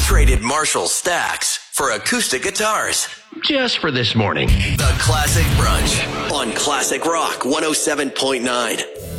traded Marshall Stacks for acoustic guitars. Just for this morning. The Classic Brunch on Classic Rock 107.9.